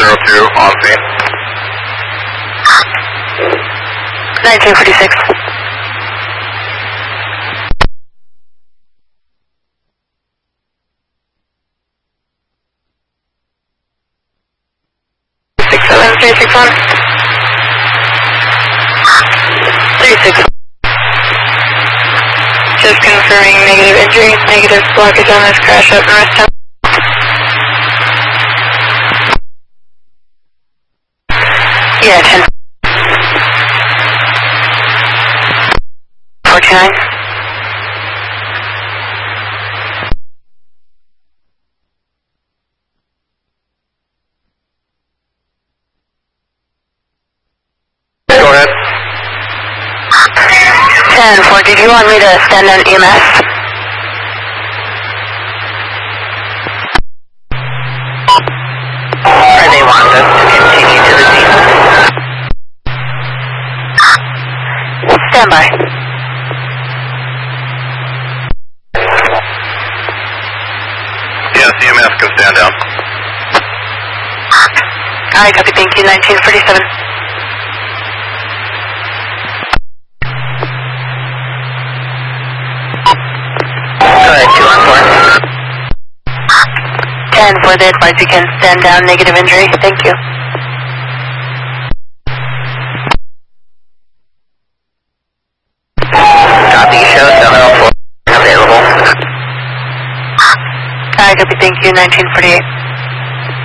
702 on scene. 1946. Seven 361. 36. Just confirming negative injury, negative blockage on this crash up north town. Yeah, 10. 49. Go ahead. 10-4, did you want me to stand on EMS? Or they want us to continue to the scene? Stand by. Yes, EMS can stand down. Alright, copy, thank you, 1947. Go ahead, 2 on 4. 10-4, they advise you can stand down, negative injury, thank you. Copy, show 704 available. Alright, copy, thank you, 1948.